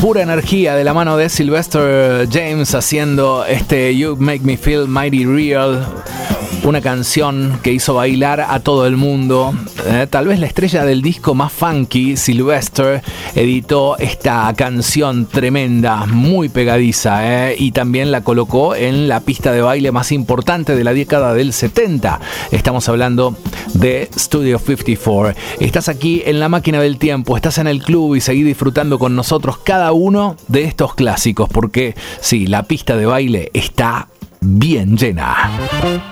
Pura energía de la mano de Sylvester James haciendo este You Make Me Feel Mighty Real. Una canción que hizo bailar a todo el mundo. Tal vez la estrella del disco más funky, Sylvester, editó esta canción tremenda, muy pegadiza, y también la colocó en la pista de baile más importante de la década del 70. Estamos hablando de Studio 54. Estás aquí en la máquina del tiempo, estás en el club y seguí disfrutando con nosotros cada uno de estos clásicos, porque sí, la pista de baile está bien llena.